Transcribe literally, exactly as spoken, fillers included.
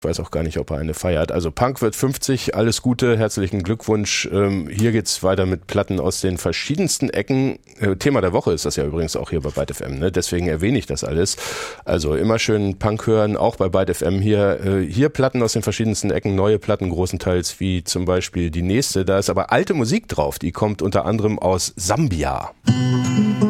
Ich weiß auch gar nicht, ob er eine feiert. Also Punk wird fünfzig, alles Gute, herzlichen Glückwunsch. Ähm, hier geht's weiter mit Platten aus den verschiedensten Ecken. Äh, Thema der Woche ist das ja übrigens auch hier bei Byte F M, ne? Deswegen erwähne ich das alles. Also immer schön Punk hören, auch bei Byte F M hier. Äh, hier Platten aus den verschiedensten Ecken, neue Platten großenteils, wie zum Beispiel die nächste. Da ist aber alte Musik drauf, die kommt unter anderem aus Sambia.